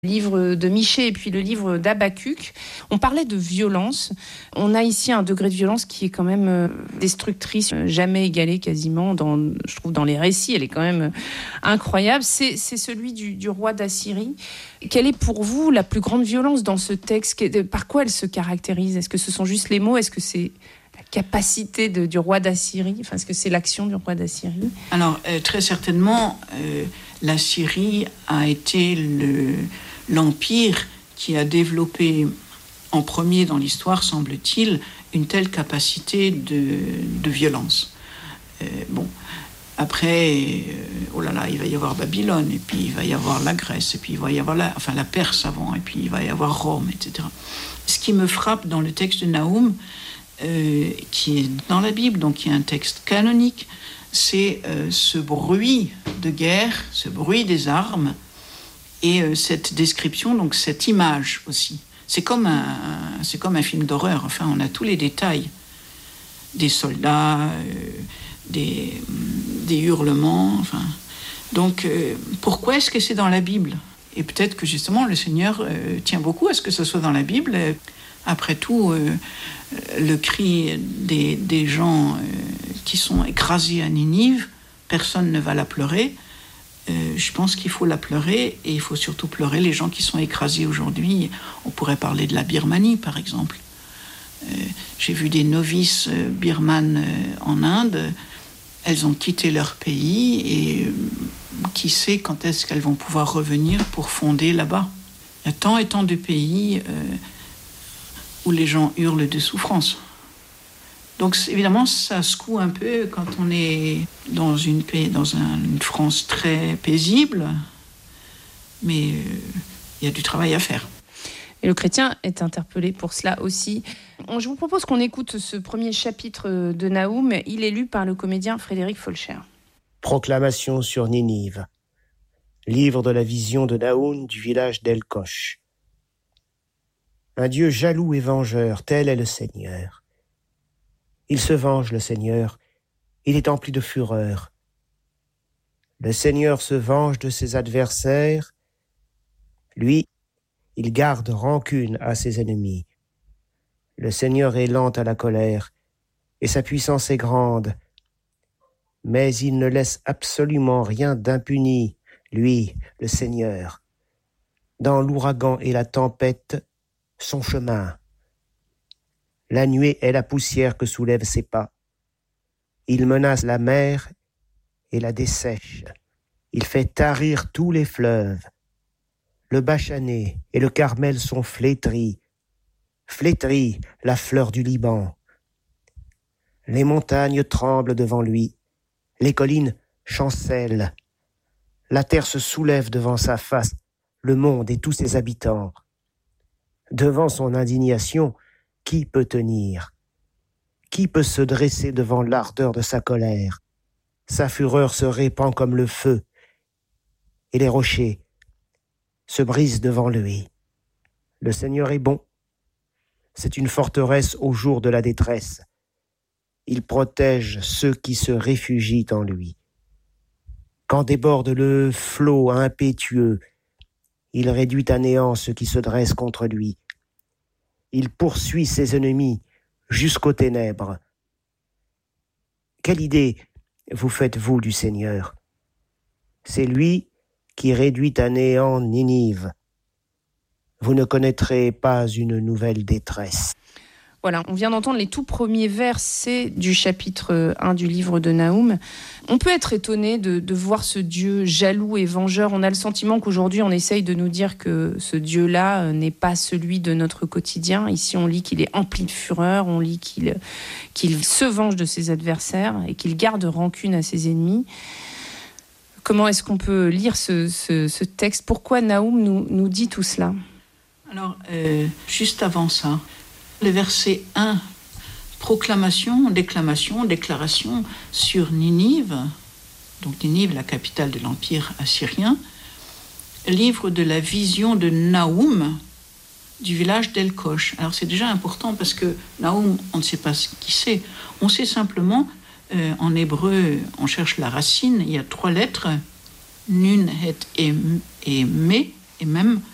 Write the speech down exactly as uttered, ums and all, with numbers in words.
livre de Michée et puis le livre d'Habacuc, on parlait de violence. On a ici un degré de violence qui est quand même destructrice, jamais égalé quasiment, dans, je trouve, dans les récits. Elle est quand même incroyable. C'est, c'est celui du, du roi d'Assyrie. Quelle est pour vous la plus grande violence dans ce texte ? Par quoi elle se caractérise ? Est-ce que ce sont juste les mots ? Est-ce que c'est la capacité de, du roi d'Assyrie ? Enfin, est-ce que c'est l'action du roi d'Assyrie ? Alors, euh, très certainement, euh, la Syrie a été le... l'empire qui a développé en premier dans l'histoire, semble-t-il, une telle capacité de, de violence. Euh, bon, après, euh, oh là là, il va y avoir Babylone, et puis il va y avoir la Grèce, et puis il va y avoir la, enfin, la Perse avant, et puis il va y avoir Rome, et cetera. Ce qui me frappe dans le texte de Nahum, euh, qui est dans la Bible, donc qui est un texte canonique, c'est euh, ce bruit de guerre, ce bruit des armes, et euh, cette description, donc cette image aussi. C'est comme un, c'est comme un film d'horreur. Enfin, on a tous les détails. Des soldats, euh, des, des hurlements. Enfin. Donc, euh, pourquoi est-ce que c'est dans la Bible ? Et peut-être que justement, le Seigneur euh, tient beaucoup à ce que ce soit dans la Bible. Après tout, euh, le cri des, des gens euh, qui sont écrasés à Ninive, personne ne va la pleurer. Euh, je pense qu'il faut la pleurer, et il faut surtout pleurer les gens qui sont écrasés aujourd'hui. On pourrait parler de la Birmanie, par exemple. Euh, j'ai vu des novices euh, birmanes euh, en Inde. Elles ont quitté leur pays, et euh, qui sait quand est-ce qu'elles vont pouvoir revenir pour fonder là-bas. Il y a tant et tant de pays euh, où les gens hurlent de souffrance. Donc évidemment, ça secoue un peu quand on est dans une, dans un, une France très paisible, mais il euh, y a du travail à faire. Et le chrétien est interpellé pour cela aussi. Je vous propose qu'on écoute ce premier chapitre de Nahum. Il est lu par le comédien Frédéric Folcher. Proclamation sur Ninive. Livre de la vision de Nahum du village d'El-Kosh. Un Dieu jaloux et vengeur, tel est le Seigneur. Il se venge, le Seigneur, il est empli de fureur. Le Seigneur se venge de ses adversaires, lui, il garde rancune à ses ennemis. Le Seigneur est lent à la colère, et sa puissance est grande, mais il ne laisse absolument rien d'impuni, lui, le Seigneur. Dans l'ouragan et la tempête, son chemin. La nuée est la poussière que soulèvent ses pas. Il menace la mer et la dessèche. Il fait tarir tous les fleuves. Le Bachané et le Carmel sont flétris. Flétrie la fleur du Liban. Les montagnes tremblent devant lui. Les collines chancellent. La terre se soulève devant sa face, le monde et tous ses habitants. Devant son indignation, qui peut tenir ? Qui peut se dresser devant l'ardeur de sa colère ? Sa fureur se répand comme le feu, et les rochers se brisent devant lui. Le Seigneur est bon. C'est une forteresse au jour de la détresse. Il protège ceux qui se réfugient en lui. Quand déborde le flot impétueux, il réduit à néant ceux qui se dressent contre lui. Il poursuit ses ennemis jusqu'aux ténèbres. Quelle idée vous faites-vous du Seigneur ? C'est lui qui réduit à néant Ninive. Vous ne connaîtrez pas une nouvelle détresse. Voilà, on vient d'entendre les tout premiers versets du chapitre un du livre de Nahum. On peut être étonné de, de voir ce Dieu jaloux et vengeur. On a le sentiment qu'aujourd'hui, on essaye de nous dire que ce Dieu-là n'est pas celui de notre quotidien. Ici, on lit qu'il est empli de fureur, on lit qu'il, qu'il se venge de ses adversaires et qu'il garde rancune à ses ennemis. Comment est-ce qu'on peut lire ce, ce, ce texte ? Pourquoi Nahum nous, nous dit tout cela ? Alors, euh, juste avant ça, le verset un, proclamation, déclamation, déclaration sur Ninive, donc Ninive, la capitale de l'Empire assyrien, livre de la vision de Nahum du village d'El-Kosh. Alors c'est déjà important parce que Nahum, on ne sait pas qui c'est. On sait simplement, euh, en hébreu, on cherche la racine, il y a trois lettres, Nun, Het et, et Me, et même